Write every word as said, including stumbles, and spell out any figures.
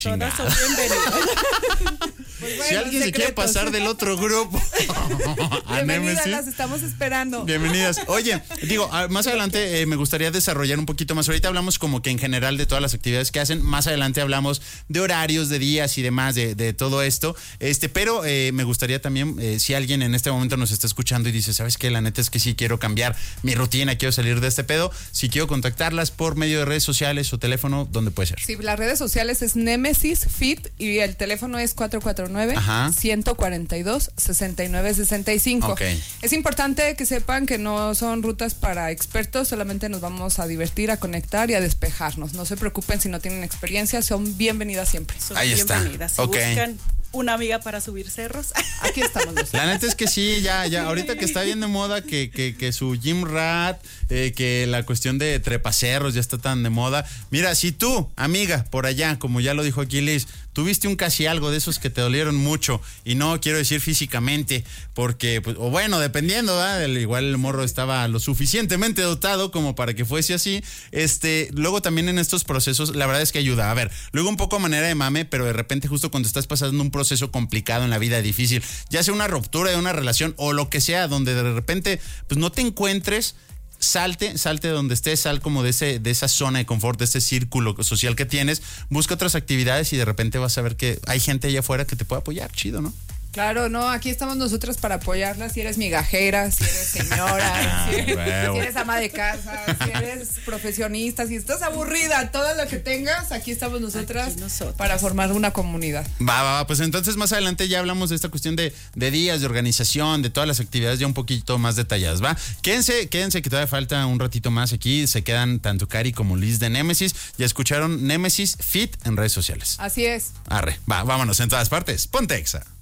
Todas son bienvenidas. Pues bueno, si alguien secretos. se quiere pasar del otro grupo a Bienvenidas, las estamos esperando. Bienvenidas. Oye, digo, más adelante eh, me gustaría desarrollar un poquito más. Ahorita hablamos como que en general de todas las actividades que hacen. Más adelante hablamos de horarios, de días y demás, de, de todo esto. Este, pero eh, me gustaría también, eh, si alguien en este momento nos está escuchando y dice, ¿sabes qué? La neta es que sí quiero cambiar mi rutina, quiero salir de este pedo. Si quiero contactarlas por medio de redes sociales o teléfono, ¿dónde puede ser? Sí, las redes sociales es Nemesis Fit y el teléfono es cuatro cuatro nueve, uno cuatro dos, seis nueve seis cinco. Okay. Es importante que sepan que no son rutas para expertos, solamente nos vamos a divertir, a conectar y a despejarnos. No se preocupen si no tienen experiencia, son bienvenidas siempre. Son Ahí bienvenidas. está. Si okay. buscan una amiga para subir cerros, aquí estamos. La neta es que sí, ya, ya, ahorita que está bien de moda que, que, que su gym rat, eh, que la cuestión de trepacerros ya está tan de moda. Mira, si tú, amiga, por allá, como ya lo dijo aquí Liz, tuviste un casi algo de esos que te dolieron mucho, y no quiero decir físicamente, porque, pues, o bueno, dependiendo, ¿verdad? El, igual el morro estaba lo suficientemente dotado como para que fuese así. Este, luego también en estos procesos, la verdad es que ayuda. A ver, luego un poco a manera de mame, pero de repente justo cuando estás pasando un proceso complicado en la vida, difícil, ya sea una ruptura de una relación o lo que sea, donde de repente, pues no te encuentres, salte, salte de donde estés, sal como de ese, de esa zona de confort, de ese círculo social que tienes, busca otras actividades y de repente vas a ver que hay gente allá afuera que te puede apoyar, chido, ¿no? Claro, no, aquí estamos nosotras para apoyarlas. Si eres migajera, si eres señora, si, eres, si eres ama de casa, si eres profesionista, si estás aburrida, todo lo que tengas, aquí estamos nosotras, aquí nosotros. Para formar una comunidad. Va, va, va, pues entonces más adelante ya hablamos de esta cuestión de, de días, de organización, de todas las actividades ya un poquito más detalladas, ¿va? Quédense, quédense que todavía falta un ratito más aquí, se quedan tanto Cari como Liz de Nemesis, ya escucharon Nemesis Fit en redes sociales. Así es. Arre, va, vámonos en todas partes, ponte Exa.